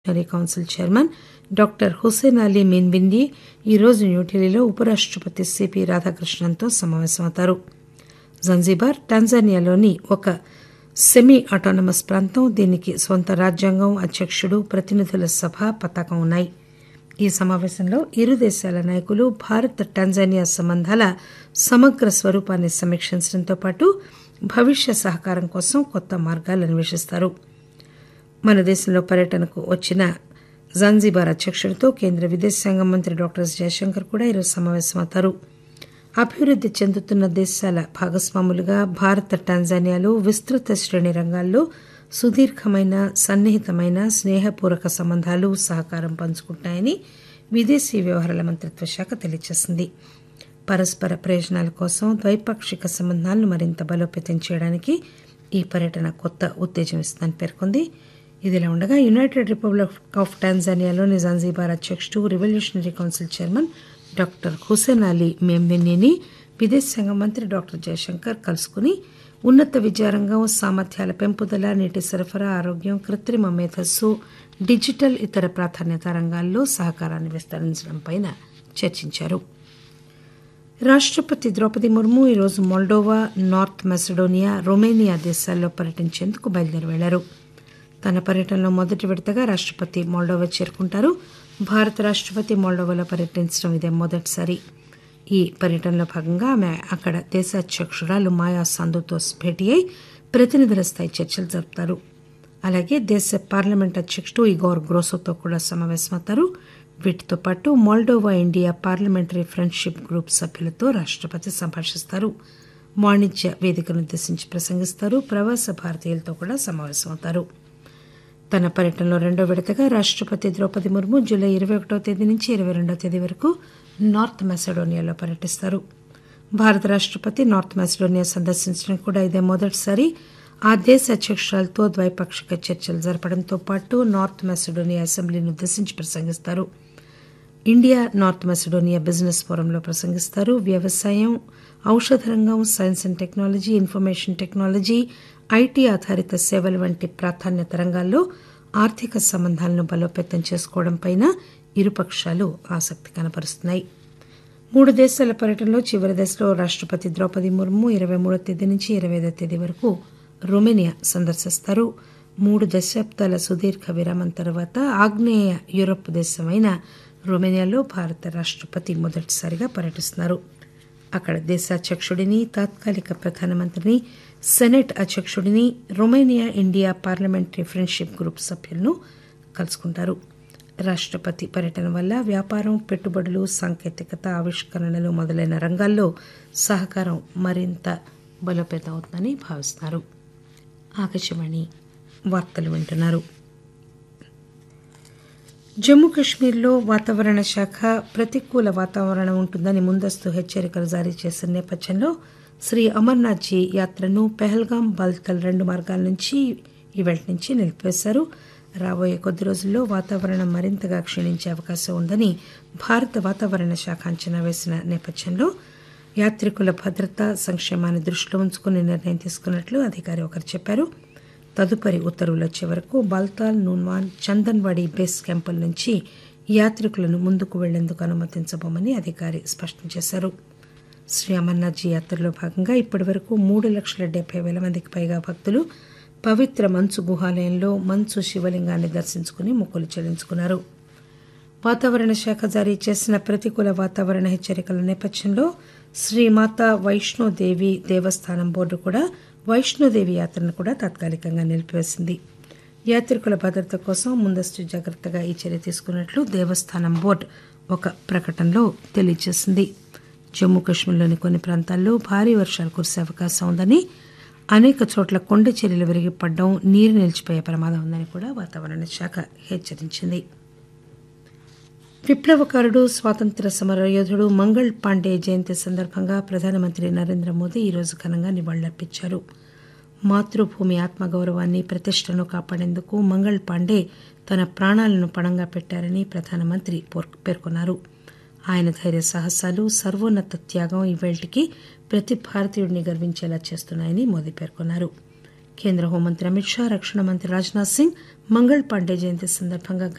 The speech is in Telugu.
Council chairman doctor Hussain Ali మీన్విండి ఈరోజు న్యూఢిల్లీలో ఉపరాష్టపతి సిపి రాధాకృష్ణన్తో సమావేశమవుతారు. జంజీబార్ టాంజానియాలోని ఒక సెమీ ఆటానమస్ ప్రాంతం. దీనికి స్వంత రాజ్యాంగం, అధ్యకుడు, ప్రతినిధుల సభ, పతాకం ఉన్నాయి. ఈ సమావేశంలో ఇరు దేశాల నాయకులు భారత్ టాంజానియా సంబంధాల సమగ్ర స్వరూపాన్ని సమీక్షించడంతో పాటు భవిష్య సహకారం కోసం కొత్త మార్గాలు అన్వేషిస్తారు. మన దేశంలో పర్యటనకు వచ్చిన జాంజిబార్ అధ్యకుడితో కేంద్ర విదేశాంగ మంత్రి డాక్టర్ ఎస్ జయశంకర్ కూడా ఈరోజు సమావేశమవుతారు. అభివృద్ది చెందుతున్న దేశాల భాగస్వాములుగా భారత్ టాంజానియాలు విస్తృత శ్రేణి రంగాల్లో సుదీర్ఘమైన, సన్నిహితమైన, స్నేహపూర్వక సంబంధాలు, సహకారం పంచుకుంటున్నాయని విదేశీ వ్యవహారాల మంత్రిత్వ శాఖ తెలియజేసింది. పరస్పర ప్రయోజనాల కోసం ద్వైపాక్షిక సంబంధాలను మరింత బలోపేతం చేయడానికి ఈ పర్యటన కొత్త ఉత్తేజం ఇస్తుందని పేర్కొంది. ఇదిలా ఉండగా యునైటెడ్ రిపబ్లిక్ ఆఫ్ టాంజానియాలోని జాంజిబార్ అధ్యకుడు, revolutionary council chairman doctor Hussain Ali మీన్విండిని విదేశాంగ మంత్రి డాక్టర్ జయశంకర్ కలుసుకుని ఉన్నత విద్యారంగం, సామర్థ్యాల పెంపుదల, నీటి సరఫరా, ఆరోగ్యం, కృత్రిమ మేధస్సు, డిజిటల్, ఇతర ప్రాధాన్యత రంగాల్లో సహకారాన్ని విస్తరించడంపై చర్చించారు. రాష్టపతి ద్రౌపది ముర్ము ఈరోజు మోల్డోవా, నార్త్ మెసడోనియా, రొమేనియా దేశాల్లో పర్యటించేందుకు బయలుదేరి వెళ్లారు. తన పర్యటనలో మొదటి విడతగా రాష్టపతి మోల్డోవా చేరుకుంటారు. భారత రాష్టపతి మోల్డోవాలో పర్యటించడం ఇదే మొదటిసారి. ఈ పర్యటనలో భాగంగా ఆమె అక్కడ దేశాధ్యకురాలు మాయా సందుతో భేటీ అయి ప్రతినిధుల స్థాయి చర్చలు జరుపుతారు. అలాగే దేశ పార్లమెంట్ అధ్యకుడు ఇగోర్ గ్రోసోతో కూడా సమావేశమవుతారు. వీటితో పాటు Moldova India parliamentary friendship group సభ్యులతో రాష్టపతి సంభాషిస్తారు. వాణిజ్య వేదికను ఉద్దేశించి ప్రసంగిస్తారు. ప్రవాస భారతీయులతో కూడా సమావేశమవుతారు. తన పర్యటనలో రెండో విడతగా రాష్టపతి ద్రౌపది ముర్ము జూలై 21వ తేదీ నుంచి 22వ తేదీ వరకు నార్త్ మెసడోనియాలో పర్యటిస్తారు. భారత రాష్టపతి నార్త్ మెసడోనియా సందర్శించడం కూడా ఇదే మొదటిసారి. ఆ దేశ అధ్యకురాలతో ద్వైపాక్షిక చర్చలు జరపడంతో పాటు నార్త్ మెసడోనియా అసెంబ్లీని ఉద్దేశించి ప్రసంగిస్తారు. ఇండియా నార్త్ మెసడోనియా బిజినెస్ ఫోరంలో ప్రసంగిస్తారు. వ్యవసాయం, ఔషధ రంగం, science and technology, information technology, IT ఆధారిత సేవల వంటి ప్రాధాన్యత రంగాల్లో ఆర్థిక సంబంధాలను బలోపేతం చేసుకోవడంపై ఇరుపక్షాలు ఆసక్తి కనబరుస్తున్నాయి. 3 దేశాల పర్యటనలో చివరి దశలో రాష్టపతి ద్రౌపది ముర్ము 23వ తేదీ నుంచి 25వ తేదీ వరకు రొమేనియా సందర్శిస్తారు. 3 దశాబ్దాల సుదీర్ఘ విరామం తర్వాత ఆగ్నేయ యూరప్ దేశమైన రొమేనియాలో భారత రాష్టపతి మొదటిసారిగా పర్యటిస్తున్నారు. అక్కడ దేశాధ్యకుడిని, తాత్కాలిక ప్రధానమంత్రిని, senate అధ్యకుడిని, Romania India parliamentary friendship group సభ్యులను కలుసుకుంటారు. రాష్టపతి పర్యటన వల్ల వ్యాపారం, పెట్టుబడులు, సాంకేతికత, ఆవిష్కరణలు మొదలైన రంగాల్లో సహకారం మరింత బలోపేతం అవుతుందని భావిస్తున్నారు. ఆకాశవాణి వార్తలు వింటున్నారు. జమ్మూ కశ్మీర్లో వాతావరణ శాఖ ప్రతికూల వాతావరణం ఉంటుందని ముందస్తు హెచ్చరికలు జారీ చేసిన నేపథ్యంలో శ్రీ అమర్నాథ్జీ యాత్రను పెహల్గాం, బాల్తల్ 2 మార్గాల నుంచి ఇవాళ నుంచి నిలిపివేశారు. రాబోయే కొద్ది రోజుల్లో వాతావరణం మరింతగా క్షీణించే అవకాశం ఉందని భారత వాతావరణ శాఖ అంచనా వేసిన నేపథ్యంలో యాత్రికుల భద్రత, సంక్షేమాన్ని దృష్టిలో ఉంచుకుని నిర్ణయం తీసుకున్నట్లు అధికారి ఒకరు చెప్పారు. తదుపరి ఉత్తర్వులు వచ్చే వరకు బాల్తాల్, నూన్వాన్, చందన్వాడి బేస్ క్యాంపుల నుంచి యాత్రికులను ముందుకు వెళ్లేందుకు అనుమతించబోమని అధికారి స్పష్టం చేశారు. శ్రీ అమర్నాథ్జీ యాత్రలో భాగంగా ఇప్పటి వరకు 3,70,000 మందికి పైగా భక్తులు పవిత్ర మంచు గుహాలయంలో మంచు శివలింగాన్ని దర్శించుకుని మొక్కులు చెల్లించుకున్నారు. వాతావరణ శాఖ జారీ చేసిన ప్రతికూల వాతావరణ హెచ్చరికల నేపథ్యంలో శ్రీమాతా వైష్ణోదేవి దేవస్థానం బోర్డు కూడా వైష్ణోదేవి యాత్రను కూడా తాత్కాలికంగా నిలిపివేసింది. యాత్రికుల భద్రత కోసం ముందస్తు జాగ్రత్తగా ఈ చర్య తీసుకున్నట్లు దేవస్థానం బోర్డు ఒక ప్రకటనలో తెలియజేసింది. జమ్మూ కశ్మీర్లోని కొన్ని ప్రాంతాల్లో భారీ వర్షాలు కురిసే అవకాశం ఉందని, అనేక చోట్ల కొండ చర్యలు విరిగిపడడం, నీరు నిలిచిపోయే ప్రమాదం ఉందని కూడా వాతావరణ శాఖ హెచ్చరించింది. విప్లవకారుడు, స్వాతంత్ర్య సమర యోధుడు మంగళ్ పాండే జయంతి సందర్భంగా ప్రధానమంత్రి నరేంద్ర మోదీ ఈరోజు ఘనంగా నివాళులర్పించారు. మాతృభూమి ఆత్మగౌరవాన్ని, ప్రతిష్టను కాపాడేందుకు మంగళ్ పాండే తన ప్రాణాలను పణంగా పెట్టారని ప్రధానమంత్రి పేర్కొన్నారు. ఆయన ధైర్య సాహసాలు, సర్వోన్నత త్యాగం ఇవాళ్టికి ప్రతి భారతీయుడిని గర్వించేలా చేస్తున్నాయని మోదీ పేర్కొన్నారు. కేంద్ర హోంమంత్రి అమిత్ షా, రక్షణ మంత్రి రాజ్నాథ్ సింగ్ మంగళ్ పాండే జయంతి సందర్భంగా